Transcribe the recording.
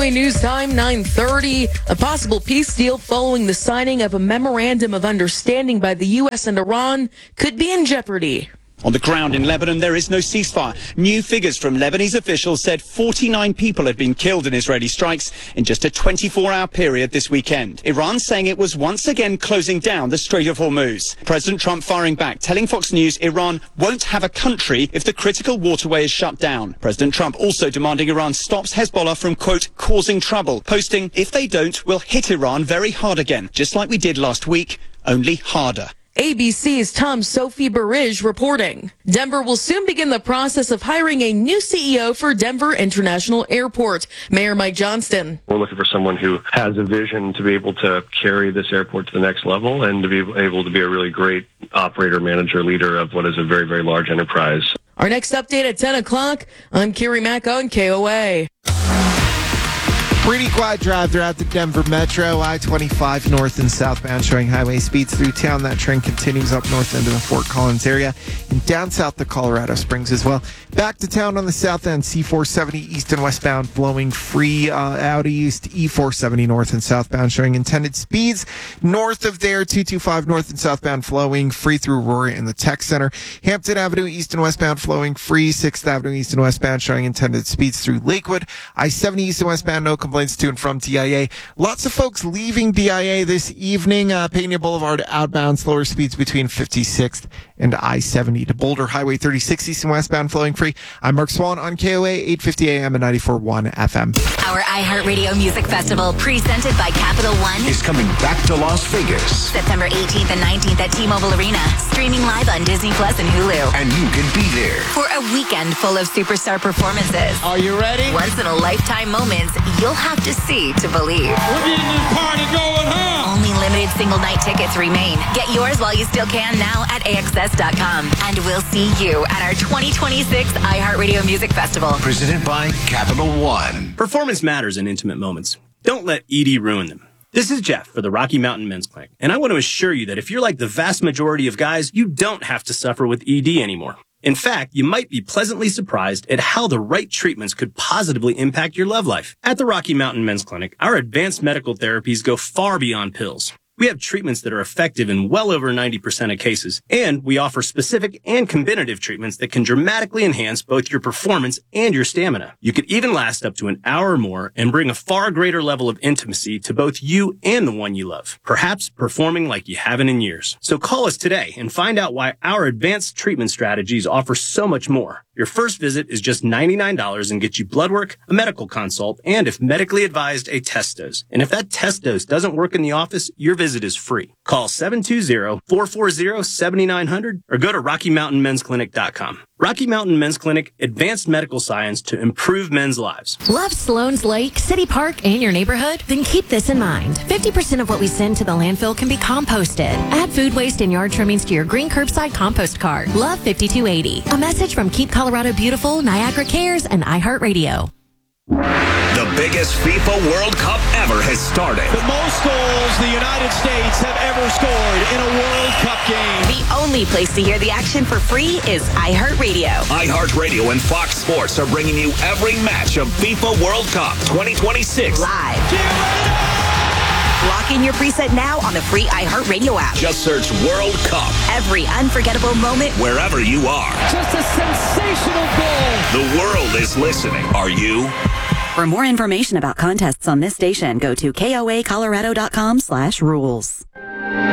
KOA News Time, 9:30. A possible peace deal following the signing of a memorandum of understanding by the U.S. and Iran could be in jeopardy. On the ground in Lebanon, there is no ceasefire. New figures from Lebanese officials said 49 people had been killed in Israeli strikes in just a 24-hour period this weekend. Iran saying it was once again closing down the Strait of Hormuz. President Trump firing back, telling Fox News Iran won't have a country if the critical waterway is shut down. President Trump also demanding Iran stops Hezbollah from, quote, causing trouble, posting, if they don't, we'll hit Iran very hard again, just like we did last week, only harder. ABC's Tom Sophie Burridge reporting. Denver will soon begin the process of hiring a new CEO for Denver International Airport. Mayor Mike Johnston. We're looking for someone who has a vision to be able to carry this airport to the next level and to be able to be a really great operator, manager, leader of what is a very, very large enterprise. Our next update at 10 o'clock. I'm Carrie Mack on KOA. Pretty quiet drive throughout the Denver Metro. I-25 north and southbound showing highway speeds through town. That trend continues up north into the Fort Collins area and down south to Colorado Springs as well. Back to town on the south end, C470 east and westbound flowing free out east. E470 north and southbound showing intended speeds. North of there, 225 north and southbound flowing free through Aurora in the Tech Center. Hampton Avenue east and westbound flowing free. 6th Avenue east and westbound showing intended speeds through Lakewood. I-70 east and westbound, no complaints to and from DIA. Lots of folks leaving DIA this evening. Pena Boulevard outbound, slower speeds between 56th and I-70 to Boulder. Highway 36 east and westbound flowing free. I'm Mark Swan on KOA 850 AM and 94.1 FM. Our iHeartRadio Music Festival, presented by Capital One, is coming back to Las Vegas. September 18th and 19th at T-Mobile Arena. Streaming live on Disney Plus and Hulu. And you can be there for a weekend full of superstar performances. Are you ready? Once-in-a-lifetime moments you'll have to see to believe. We're getting this party going, huh? Only limited single-night tickets remain. Get yours while you still can now at AXS.com. And we'll see you at our 2026 iHeartRadio Music Festival. Presented by Capital One. Performance matters in intimate moments. Don't let ED ruin them. This is Jeff for the Rocky Mountain Men's Clinic, and I want to assure you that if you're like the vast majority of guys, you don't have to suffer with ED anymore. In fact, you might be pleasantly surprised at how the right treatments could positively impact your love life. At the Rocky Mountain Men's Clinic, our advanced medical therapies go far beyond pills. We have treatments that are effective in well over 90% of cases, and we offer specific and combinative treatments that can dramatically enhance both your performance and your stamina. You could even last up to an hour or more and bring a far greater level of intimacy to both you and the one you love, perhaps performing like you haven't in years. So call us today and find out why our advanced treatment strategies offer so much more. Your first visit is just $99 and gets you blood work, a medical consult, and if medically advised, a test dose. And if that test dose doesn't work in the office, your visit is free. Call 720-440-7900 or go to RockyMountainMen'sClinic.com. Rocky Mountain Men's Clinic, advanced medical science to improve men's lives. Love Sloan's Lake, City Park, and your neighborhood? Then keep this in mind. 50% of what we send to the landfill can be composted. Add food waste and yard trimmings to your green curbside compost cart. Love 5280. A message from Keep Colorado Beautiful, Niagara Cares, and iHeartRadio. The biggest FIFA World Cup ever has started. The most goals the United States have ever scored in a World Cup game. The only place to hear the action for free is iHeartRadio. iHeartRadio and Fox Sports are bringing you every match of FIFA World Cup 2026 live. Lock in your preset now on the free iHeartRadio app. Just search World Cup. Every unforgettable moment, wherever you are. Just a sensational goal. The world is listening. Are you? For more information about contests on this station, go to KOAcolorado.com/rules.